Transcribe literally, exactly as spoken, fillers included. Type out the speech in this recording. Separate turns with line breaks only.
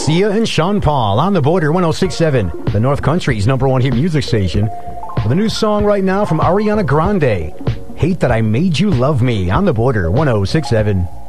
Sia and Sean Paul on the Border one oh six point seven, the North Country's number one hit music station. With a new song right now from Ariana Grande, Hate That I Made You Love Me on the Border one oh six point seven.